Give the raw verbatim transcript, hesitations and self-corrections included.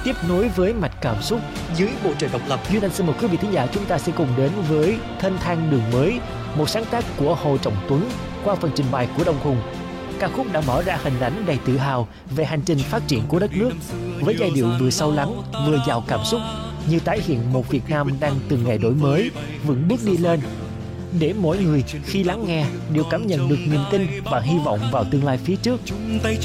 tiếp nối với mạch cảm xúc Dưới bầu trời độc lập. Duy Anh xin mời quý vị thính giả chúng ta sẽ cùng đến với Thênh thang đường mới, một sáng tác của Hồ Trọng Tuấn qua phần trình bày của Đông Hùng. Ca khúc đã mở ra hình ảnh đầy tự hào về hành trình phát triển của đất nước, với giai điệu vừa sâu lắng vừa giàu cảm xúc, như tái hiện một Việt Nam đang từng ngày đổi mới, vững bước đi lên, để mỗi người khi lắng nghe đều cảm nhận được niềm tin và hy vọng vào tương lai phía trước.